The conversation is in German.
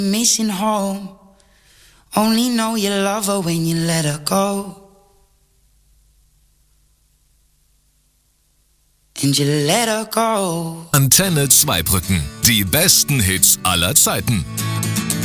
Missing home. Only know you love her when you let her go. And you let her go. Antenne Zweibrücken. Die besten Hits aller Zeiten.